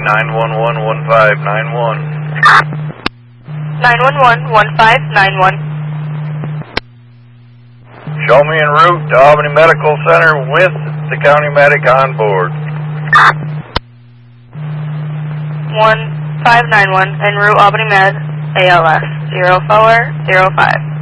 911-1591. 911-1591. Show me en route to Albany Medical Center with the county medic on board. 1591 en route Albany Med, ALS 0405.